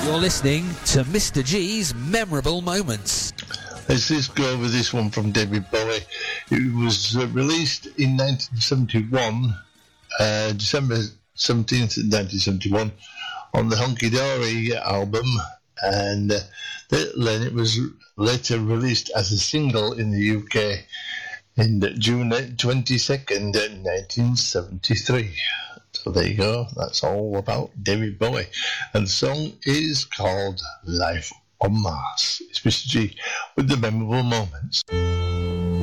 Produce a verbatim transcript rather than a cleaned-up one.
You're listening to Mister G's Memorable Moments. Let's just go over this one from David Bowie. It was uh, released in nineteen seventy-one, uh, December seventeenth, nineteen seventy-one, on the Hunky Dory album, and uh, then it was later released as a single in the U K in June twenty-second, nineteen seventy-three. So there you go, that's all about David Bowie. And the song is called Life on Mars. It's Mister G with the memorable moments.